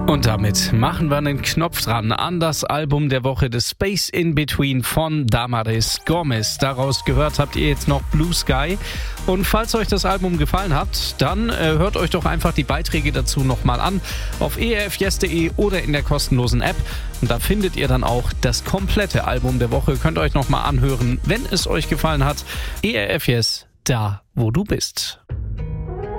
Und damit machen wir einen Knopf dran an das Album der Woche, The Space in Between von Damaris Gomez. Daraus gehört habt ihr jetzt noch Blue Sky. Und falls euch das Album gefallen hat, dann hört euch doch einfach die Beiträge dazu nochmal an auf erfyes.de oder in der kostenlosen App. Und da findet ihr dann auch das komplette Album der Woche. Könnt ihr euch nochmal anhören, wenn es euch gefallen hat. ERF Yes, da wo du bist.